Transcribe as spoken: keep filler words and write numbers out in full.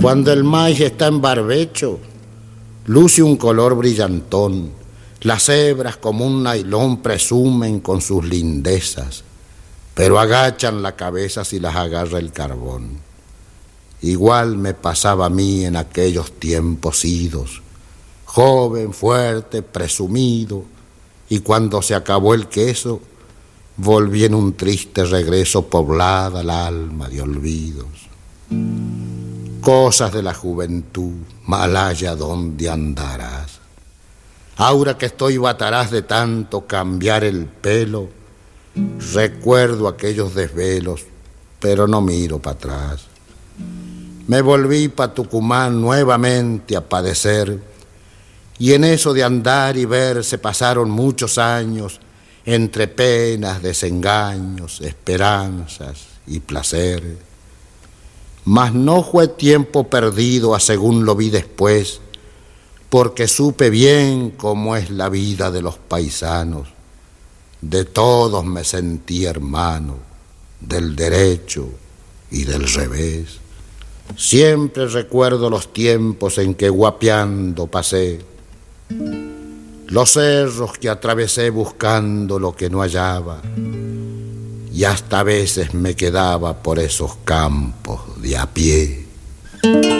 Cuando el maíz está en barbecho, luce un color brillantón. Las hebras como un nailón presumen con sus lindezas, pero agachan la cabeza si las agarra el carbón. Igual me pasaba a mí en aquellos tiempos idos, joven, fuerte, presumido, y cuando se acabó el queso, volví en un triste regreso poblada el alma de olvidos. Cosas de la juventud, malaya donde andarás. Ahora que estoy bataraz de tanto cambiar el pelo, recuerdo aquellos desvelos, pero no miro para atrás. Me volví pa' Tucumán nuevamente a padecer, y en eso de andar y ver se pasaron muchos años, entre penas, desengaños, esperanzas y placer. Mas no fue tiempo perdido, a según lo vi después, porque supe bien cómo es la vida de los paisanos. De todos me sentí hermano, del derecho y del revés. Siempre recuerdo los tiempos en que guapeando pasé, los cerros que atravesé buscando lo que no hallaba, y hasta a veces me quedaba por esos campos de a pie.